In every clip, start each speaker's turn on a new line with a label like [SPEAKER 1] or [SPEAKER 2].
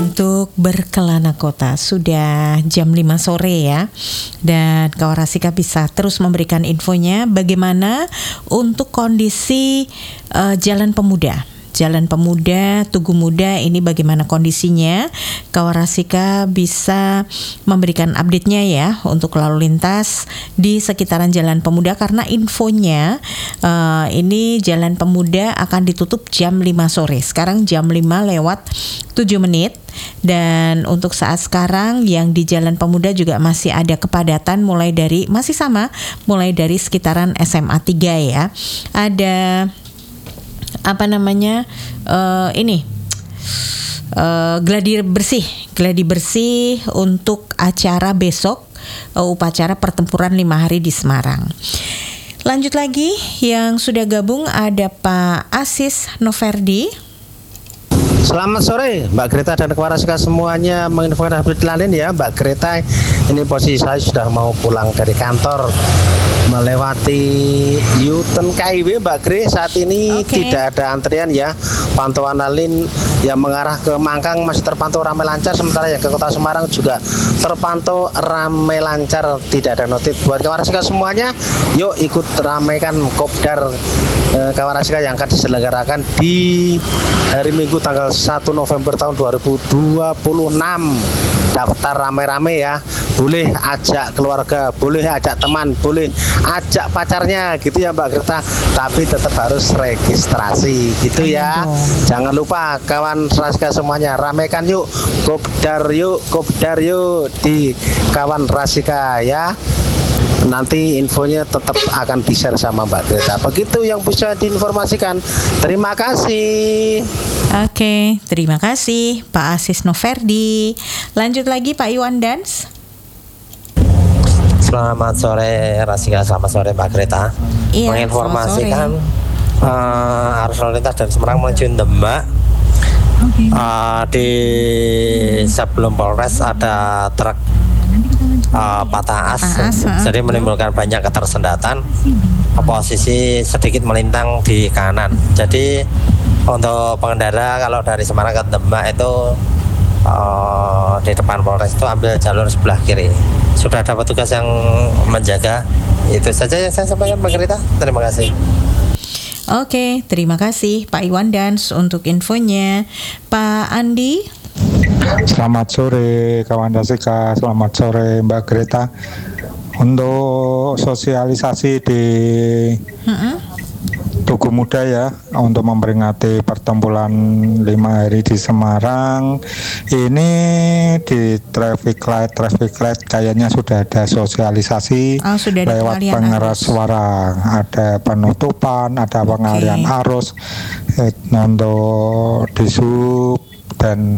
[SPEAKER 1] untuk berkelana kota. Sudah jam 5 sore ya. Dan Kawarasika bisa terus memberikan infonya bagaimana untuk kondisi Jalan Pemuda. Jalan Pemuda, Tugu Muda ini bagaimana kondisinya. Kawarasika bisa memberikan update-nya ya untuk lalu lintas di sekitaran Jalan Pemuda, karena infonya ini Jalan Pemuda akan ditutup jam 5 sore. Sekarang jam 5 lewat 7 menit. Dan untuk saat sekarang yang di Jalan Pemuda juga masih ada kepadatan mulai dari sekitaran SMA 3 ya. Ada gladi bersih untuk acara besok, upacara pertempuran 5 hari di Semarang. Lanjut lagi, yang sudah gabung ada Pak Asis Noverdi.
[SPEAKER 2] Selamat sore Mbak Greta dan Kawarasika semuanya, menginfokan update lain ya Mbak Greta. Ini posisi saya sudah mau pulang dari kantor melewati U-turn KIW Mbak Gre. Saat ini tidak ada antrian ya. Pantauan lain yang mengarah ke Mangkang masih terpantau ramai lancar, sementara yang ke Kota Semarang juga terpantau ramai lancar, tidak ada notif. Buat Kawarasika semuanya, yuk ikut ramaikan Kopdar Kawarasika yang akan diselenggarakan di hari Minggu tanggal 1 November tahun 2026. Daftar rame-rame ya. Boleh ajak keluarga, boleh ajak teman, boleh ajak pacarnya gitu ya Mbak Greta, tapi tetap harus registrasi gitu ya. Jangan lupa kawan Rasika semuanya, ramaikan yuk Kopdar yuk di kawan Rasika ya. Nanti infonya tetap akan di-share sama Mbak Greta. Begitu yang bisa diinformasikan. Terima kasih.
[SPEAKER 1] Oke, terima kasih Pak Asis Noverdi. Lanjut lagi Pak Iwan Dans.
[SPEAKER 3] Selamat sore Rasika, selamat sore Mbak Greta.
[SPEAKER 1] Iya,
[SPEAKER 3] menginformasikan arus lalu lintas dari Semarang menuju Demak. Di sebelum Polres ada truk patah as, jadi menimbulkan banyak ketersendatan. Posisi sedikit melintang di kanan. Jadi untuk pengendara kalau dari Semarang ke Demak itu di depan Polres itu ambil jalur sebelah kiri. Sudah ada petugas yang menjaga. Itu saja yang saya sampaikan Mbak Greta. Terima kasih.
[SPEAKER 1] Oke, terima kasih Pak Iwan Dans untuk infonya. Pak Andi.
[SPEAKER 4] Selamat sore kawan Rasika, selamat sore Mbak Greta. Untuk sosialisasi di Tugu Muda ya, untuk memperingati pertempuran 5 hari di Semarang, ini di traffic light kayaknya sudah ada sosialisasi lewat pengeras suara, ada penutupan, ada pengalihan arus untuk disub dan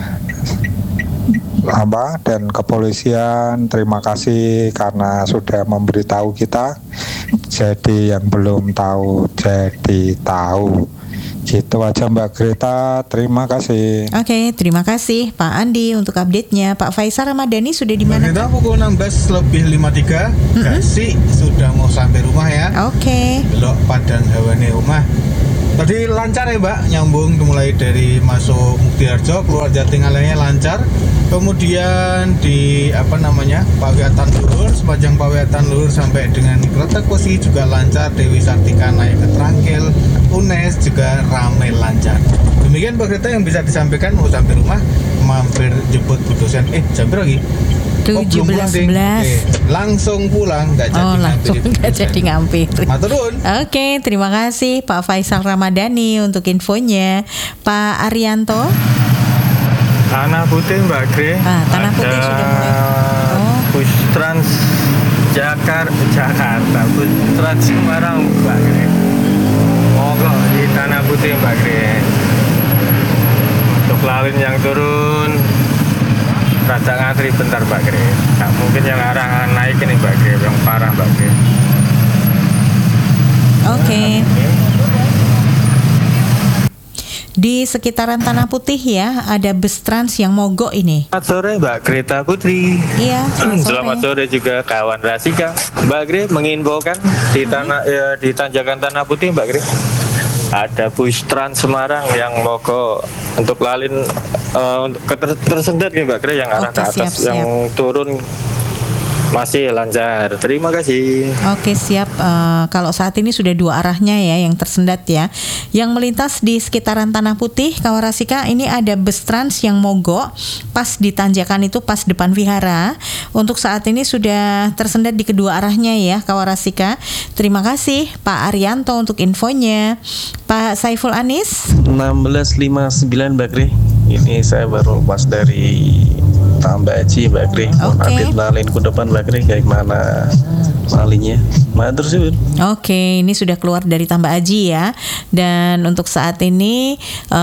[SPEAKER 4] kepolisian. Terima kasih karena sudah memberitahu kita. Jadi yang belum tahu jadi tahu. Gitu aja Mbak Greta. Terima kasih.
[SPEAKER 1] Oke, terima kasih Pak Andi untuk update-nya. Pak Faisal Ramadhani sudah di mana?
[SPEAKER 5] Kita pukul 16:53. Gasi sudah mau sampai rumah ya.
[SPEAKER 1] Oke.
[SPEAKER 5] Belok Padang Hawane rumah. Tadi lancar ya Mbak, nyambung mulai dari masuk Muktiharjo keluar Jatingalanya lancar. Kemudian di Pawiatan Luhur, sepanjang Pawiatan Luhur sampai dengan Kretek Kosi juga lancar. Dewi Sartika naik ke Trangkil, Unes juga ramai lancar. Demikian Mbak Greta yang bisa disampaikan. Mau sampai rumah mampir jemput Bu dosen. Jam berapa lagi?
[SPEAKER 1] 17:11.
[SPEAKER 5] Langsung pulang, nggak
[SPEAKER 1] jadi ngampir.
[SPEAKER 5] Maturun.
[SPEAKER 1] Oke, terima kasih Pak Faisal Ramadhani untuk infonya. Pak Arianto.
[SPEAKER 6] Tanah Putih Mbak Gre.
[SPEAKER 1] Tanah Putih sudah mulai.
[SPEAKER 6] Bus Trans Jakarta, Bus Trans Semarang Mbak Gre. Mogok di Tanah Putih Mbak Gre. Untuk lawin yang turun rada ngantri bentar Mbak Gre. Nggak mungkin yang arah naik ini Mbak Gre, yang parah Mbak Gre.
[SPEAKER 1] Oke. Di sekitaran Tanah Putih ya, ada bus Trans yang mogok ini.
[SPEAKER 6] Selamat sore Mbak Greta Putri.
[SPEAKER 1] Iya,
[SPEAKER 6] selamat sore juga kawan Rasika. Mbak Gre menginfokan di Tanjakan Tanah Putih Mbak Gre. ada bus Trans Semarang yang mogok untuk lalin tersendat nih Mbak Kre, yang arah ke atas,
[SPEAKER 1] siap.
[SPEAKER 6] yang turun masih lancar. Terima kasih.
[SPEAKER 1] Oke, siap. Kalau saat ini sudah 2 arahnya ya yang tersendat ya. Yang melintas di sekitaran Tanah Putih, Kawarasika, ini ada bus Trans yang mogok pas di tanjakan itu, pas depan vihara. Untuk saat ini sudah tersendat di kedua arahnya ya, Kawarasika. Terima kasih Pak Arianto untuk infonya. Pak Saiful Anis.
[SPEAKER 7] 1659 Mbak Kri. Ini saya baru pas dari Tambah Haji Mbak Kri. Update lalinku depan Mbak Kri, kayak mana lalinya. Matur suwun.
[SPEAKER 1] Oke, ini sudah keluar dari Tambah Aji ya. Dan untuk saat ini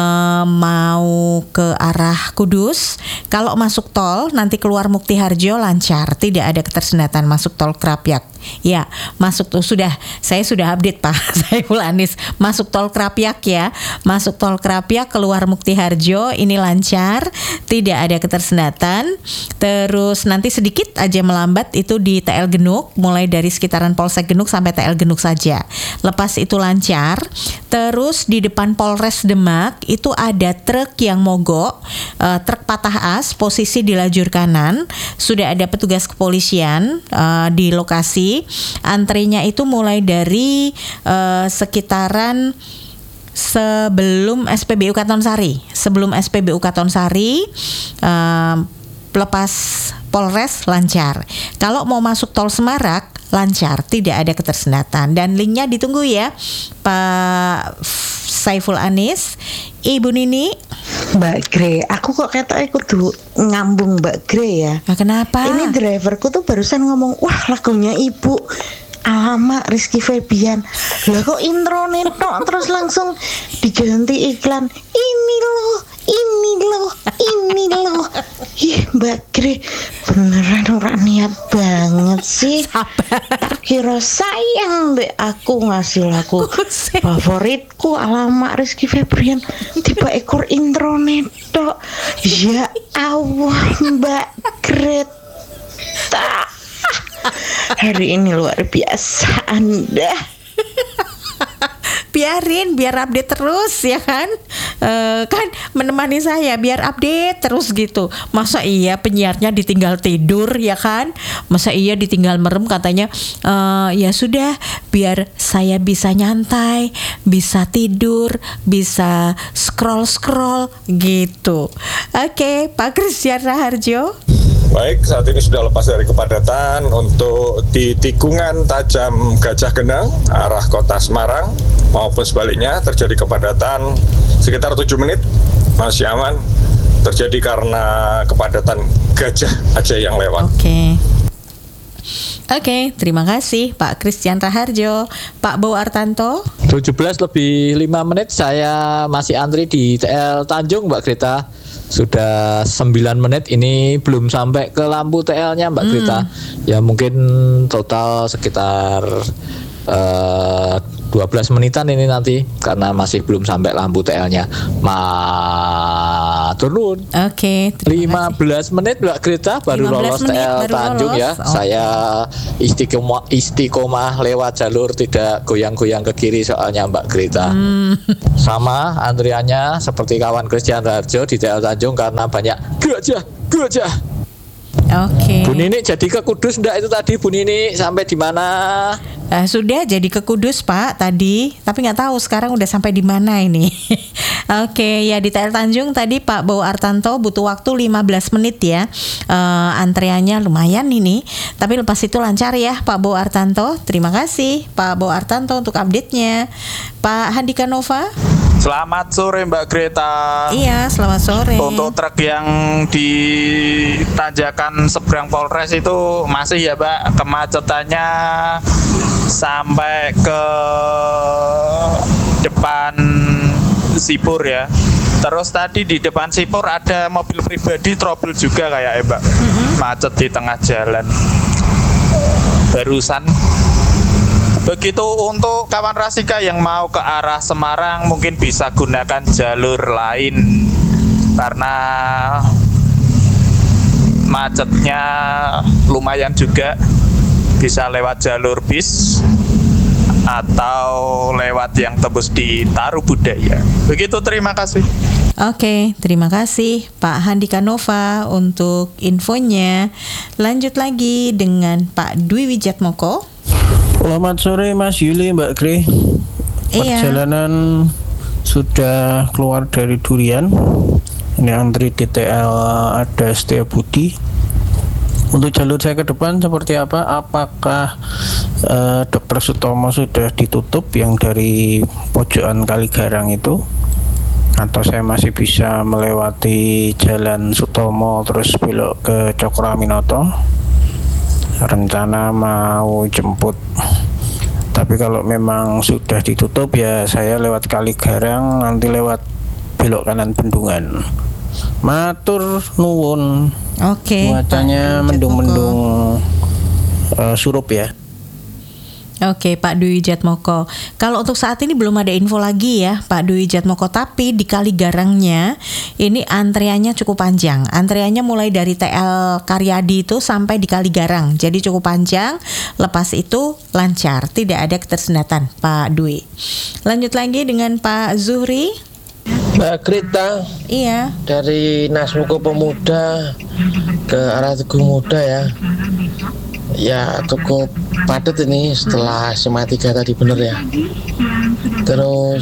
[SPEAKER 1] mau ke arah Kudus. Kalau masuk tol nanti keluar Mukti Harjo lancar, tidak ada ketersendatan masuk tol Krapyak. Ya, masuk tuh saya sudah update Pak Saiful Anis. Masuk tol Krapyak ya. Masuk tol Krapyak keluar Mukti Harjo ini lancar, tidak ada ketersendatan. Terus nanti sedikit aja melambat itu di TL Genuk, mulai dari sekitaran Polsek Genuk sampai TL Genuk saja. Lepas itu lancar. Terus di depan Polres Demak itu ada truk yang mogok, truk patah as, posisi di lajur kanan. Sudah ada petugas kepolisian di lokasi. Antrinya itu mulai dari sekitaran sebelum SPBU Katonsari. Sebelum SPBU Katonsari lepas Polres lancar. Kalau mau masuk tol Semarak lancar, tidak ada ketersendatan. Dan linknya ditunggu ya Pak Saiful Anis. Ibu Nini.
[SPEAKER 8] Mbak Gre, aku kok ketoknya kudu ngambung Mbak Gre ya.
[SPEAKER 1] Kenapa?
[SPEAKER 8] Ini driverku tuh barusan ngomong, wah lagunya ibu, alamak Rizky Febian. Lah kok intro netok terus langsung diganti iklan. Ini loh. Ih Mbak Gre, beneran ora niat banget sih.
[SPEAKER 1] Sabar.
[SPEAKER 8] Kira sayang deh aku ngasih lagu favoritku alamak Rizky Febrian, tiba ekor intro netok. Ya Allah Mbak Greta, hari ini luar biasa Anda.
[SPEAKER 1] Biar update terus ya kan, kan menemani saya biar update terus gitu. Masa iya penyiarnya ditinggal tidur ya kan, masa iya ditinggal merem katanya. Ya sudah, biar saya bisa nyantai, bisa tidur, bisa scroll gitu. Oke, Pak Christian Raharjo.
[SPEAKER 9] Baik, saat ini sudah lepas dari kepadatan untuk di tikungan Tajam Gajah Genang arah kota Semarang maupun sebaliknya terjadi kepadatan sekitar 7 menit, masih aman. Terjadi karena kepadatan gajah aja yang lewat.
[SPEAKER 1] Oke, terima kasih Pak Christian Raharjo. Pak Bowo Artanto.
[SPEAKER 10] 17 lebih 5 menit saya masih antri di TL Tanjung Mbak Greta. Sudah 9 menit ini belum sampai ke lampu TL-nya Mbak Greta. Ya mungkin total sekitar 12 menitan ini nanti karena masih belum sampai lampu TL-nya. Turun.
[SPEAKER 1] Oke,
[SPEAKER 10] 15 menit Mbak Greta baru lolos TL Tanjung ya. Saya istiqomah lewat jalur, tidak goyang-goyang ke kiri soalnya Mbak Greta. Sama antriannya seperti kawan Christian Raharjo di TL Tanjung karena banyak gajah.
[SPEAKER 1] Oke.
[SPEAKER 10] Bu Nini jadi ke Kudus enggak itu tadi Bu Nini, sampai di mana?
[SPEAKER 1] Sudah jadi ke Kudus Pak tadi, tapi nggak tahu sekarang udah sampai di mana ini. Oke, ya di TL Tanjung tadi Pak Bowo Artanto butuh waktu 15 menit ya. Antreannya lumayan ini, tapi lepas itu lancar ya Pak Bowo Artanto. Terima kasih Pak Bowo Artanto untuk update-nya. Pak Handika Nova.
[SPEAKER 11] Selamat sore Mbak Greta.
[SPEAKER 1] Iya, selamat sore.
[SPEAKER 11] Untuk truk yang di tanjakan seberang Polres itu masih ya Mbak, kemacetannya sampai ke depan Sipur ya. Terus tadi di depan Sipur ada mobil pribadi trouble juga kayak Mbak, macet di tengah jalan barusan. Begitu untuk kawan Rasika yang mau ke arah Semarang mungkin bisa gunakan jalur lain karena macetnya lumayan juga, bisa lewat jalur bis atau lewat yang tembus di Taru Budaya. Begitu, terima kasih.
[SPEAKER 1] Oke, terima kasih Pak Handika Nova untuk infonya. Lanjut lagi dengan Pak Dwi Wijatmoko.
[SPEAKER 12] Selamat sore Mas Yuli, Mbak Gre.
[SPEAKER 1] Iya.
[SPEAKER 12] Perjalanan sudah keluar dari Durian. Ini antri di TL ada Setiabudi. Untuk jalur saya ke depan seperti apa? Apakah Dr. Sutomo sudah ditutup yang dari pojokan Kaligarang itu? Atau saya masih bisa melewati Jalan Sutomo terus belok ke Cokroaminoto? Rencana mau jemput. Tapi kalau memang sudah ditutup ya saya lewat Kaligarang, nanti lewat belok kanan Bendungan. Matur nuwun.
[SPEAKER 1] Oke.
[SPEAKER 12] Cuacanya mendung-mendung surup ya.
[SPEAKER 1] Oke, Pak Dwi Wijatmoko. Kalau untuk saat ini belum ada info lagi ya, Pak Dwi Wijatmoko. Tapi di Kaligarangnya ini antriannya cukup panjang. Antriannya mulai dari TL Karyadi itu sampai di Kaligarang. Jadi cukup panjang. Lepas itu lancar, tidak ada ketersendatan, Pak Dwi. Lanjut lagi dengan Pak Zuhri.
[SPEAKER 13] Mbak Grita.
[SPEAKER 1] Iya.
[SPEAKER 13] Dari Nasmuko Pemuda ke arah Tugu Muda ya. Ya cukup padat ini setelah SMA 3 tadi, bener ya. Terus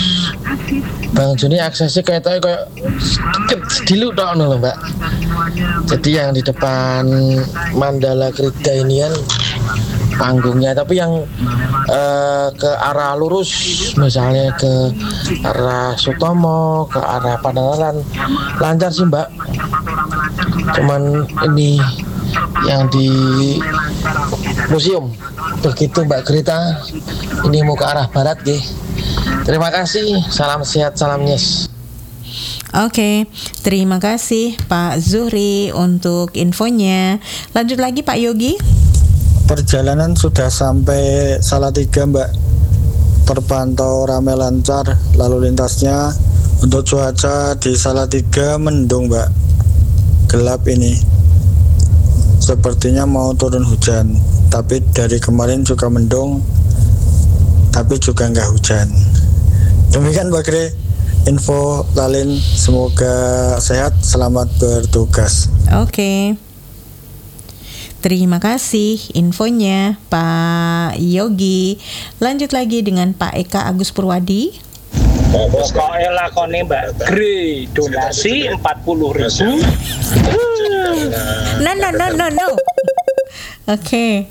[SPEAKER 13] Bang Joni aksesnya kayak sedikit dok loh Mbak. Jadi yang di depan Mandala Krida ini kan panggungnya, tapi yang ke arah lurus misalnya ke arah Sutomo, ke arah Pandaran lancar sih Mbak. Cuman ini yang di museum begitu Mbak Grita, ini mau ke arah barat deh. Terima kasih, salam sehat, salam yes.
[SPEAKER 1] Oke, terima kasih Pak Zuhri untuk infonya. Lanjut lagi Pak Yogi.
[SPEAKER 14] Perjalanan sudah sampai Salatiga Mbak, terpantau ramai lancar lalu lintasnya. Untuk cuaca di Salatiga mendung Mbak, gelap ini, sepertinya mau turun hujan. Tapi dari kemarin juga mendung, tapi juga nggak hujan. Demikian Mbak Gre, info Lalin, semoga sehat, selamat bertugas.
[SPEAKER 1] Oke. Terima kasih infonya Pak Yogi. Lanjut lagi dengan Pak Eka Agus Purwadi.
[SPEAKER 15] Pokoknya lakoni Mbak Gre, donasi 40.000.
[SPEAKER 1] No. Oke.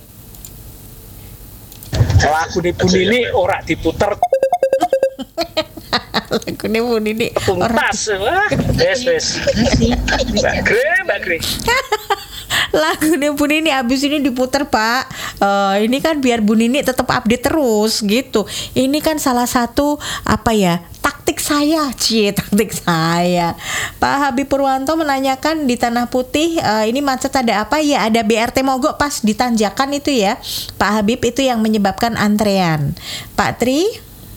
[SPEAKER 15] Lagu di Bunini ora diputer.
[SPEAKER 1] Lagu di Bunini
[SPEAKER 15] tuntas. Wes. Mbak Gre.
[SPEAKER 1] Lagu Bu Nini abis ini diputer Pak. Ini kan biar Bu Nini tetap update terus gitu. Ini kan salah satu taktik saya. Taktik saya. Pak Habib Purwanto menanyakan di Tanah Putih ini macet ada apa ya? Ada BRT mogok pas di tanjakan itu ya Pak Habib, itu yang menyebabkan antrean. Pak Tri.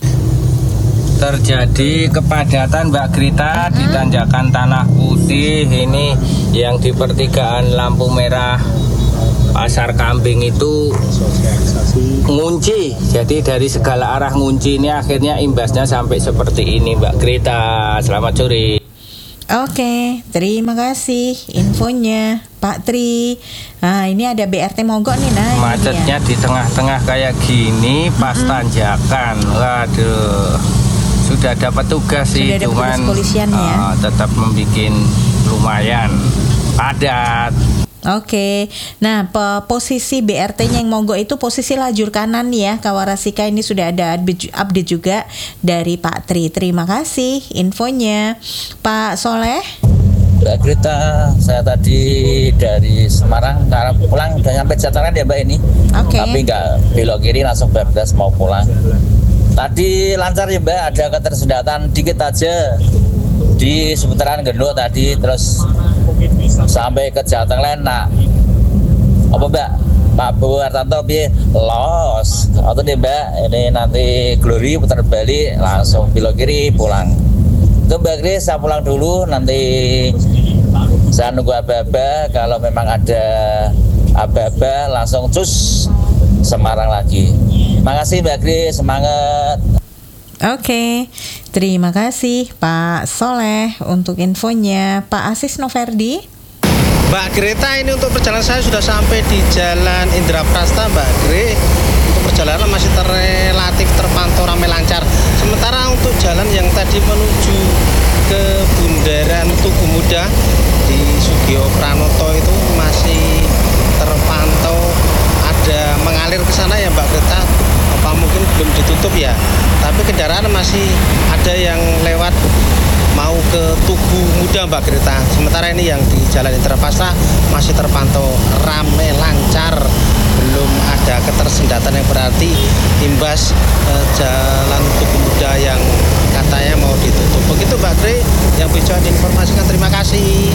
[SPEAKER 6] Terjadi kepadatan Mbak Grita di tanjakan Tanah Putih ini, yang di pertigaan lampu merah Pasar Kambing itu ngunci. Jadi dari segala arah ngunci, ini akhirnya imbasnya sampai seperti ini Mbak Grita. Selamat sore.
[SPEAKER 1] Oke, terima kasih infonya Pak Tri. Nah, ini ada BRT mogok nih. Nah,
[SPEAKER 6] macetnya di tengah-tengah kayak gini pas tanjakan. Waduh, sudah dapat tugas sih, cuman tetap membuat lumayan padat.
[SPEAKER 1] Oke, nah posisi BRT-nya yang mogok itu posisi lajur kanan ya Kawarasika. Ini sudah ada update juga dari Pak Tri. Terima kasih infonya. Pak Soleh.
[SPEAKER 16] Mbak Grita, saya tadi dari Semarang pulang udah nyampe Jataran ya Mbak ini. Tapi nggak belok kiri, langsung bablas mau pulang. Tadi lancar ya Mbak, ada ketersendatan dikit aja di seputaran Gendo tadi, terus sampai ke Jateng Nak. Apa Mbak? Pak Bu Hartanto piye? Los. Atau nih Mbak, ini nanti Glory putar balik langsung belok kiri pulang. Itu Mbak Gris, saya pulang dulu, nanti saya nunggu aba-aba. Kalau memang ada aba-aba langsung cus Semarang lagi. Makasih Mbak Gri, semangat.
[SPEAKER 1] Oke, terima kasih Pak Soleh untuk infonya. Pak Asis Noverdi.
[SPEAKER 2] Mbak Greta, ini untuk perjalanan saya sudah sampai di Jalan Indraprasta Mbak Gre. Untuk perjalanan masih relatif terpantau ramai lancar. Sementara untuk jalan yang tadi menuju ke Bundaran Tugu Muda di Sugio Pranoto itu masih terpantau ada mengalir ke sana ya Mbak Greta. Apa mungkin belum ditutup ya, tapi kendaraan masih ada yang lewat mau ke Tugu Muda Mbak Greta. Sementara ini yang di Jalan Indraprasta masih terpantau ramai lancar, belum ada ketersendatan yang berarti imbas Jalan Tugu Muda yang katanya mau ditutup. Begitu Mbak Gre yang bisa diinformasikan. Terima kasih.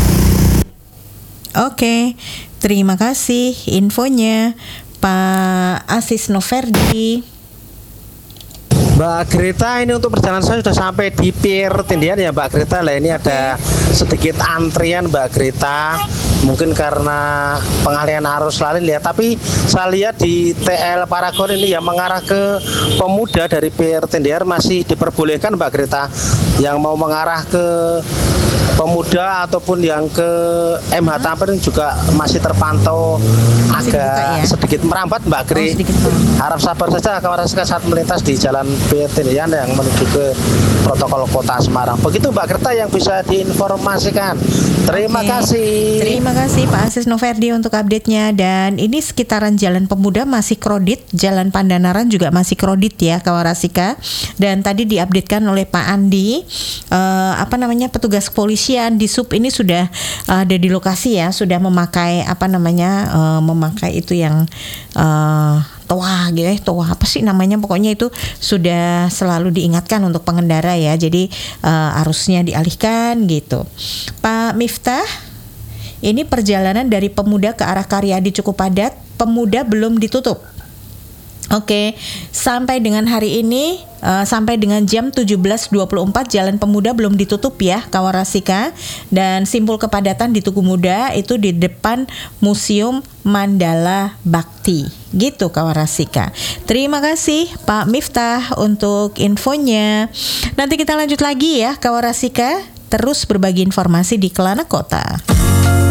[SPEAKER 1] Oke, terima kasih infonya Pak Asis Noverdi.
[SPEAKER 2] Mbak Greta, ini untuk perjalanan saya sudah sampai di Pier Tendian ya Mbak Greta. Lah ini ada sedikit antrian Mbak Greta, mungkin karena pengalihan arus lalu lihat. Tapi saya lihat di TL Paragon ini yang mengarah ke Pemuda dari Pier Tendian masih diperbolehkan Mbak Greta. Yang mau mengarah ke Pemuda ataupun yang ke MH Tamrin juga masih terpantau agak sedikit merambat Mbak Gri. Harap sabar saja kawan saat melintas di Jalan Pier Tendian yang menuju ke protokol Kota Semarang. Begitu Mbak Greta yang bisa diinformasikan. Terima kasih.
[SPEAKER 1] Terima kasih Pak Asis Noverdi untuk update-nya. Dan ini sekitaran Jalan Pemuda masih kredit, Jalan Pandanaran juga masih kredit ya Kawarasika. Dan tadi diupdatekan oleh Pak Andi, petugas kepolisian di Sub ini sudah ada di lokasi ya, sudah memakai memakai itu yang toa gitu ya, toa apa sih namanya, pokoknya itu sudah selalu diingatkan untuk pengendara ya, jadi arusnya dialihkan gitu. Pak Miftah, ini perjalanan dari Pemuda ke arah Karyadi cukup padat, Pemuda belum ditutup. Oke, sampai dengan hari ini, sampai dengan jam 17.24 Jalan Pemuda belum ditutup ya Kawarasika. Dan simpul kepadatan di Tugu Muda itu di depan Museum Mandala Bakti. Gitu Kawarasika. Terima kasih Pak Miftah untuk infonya. Nanti kita lanjut lagi ya Kawarasika, terus berbagi informasi di Kelana Kota.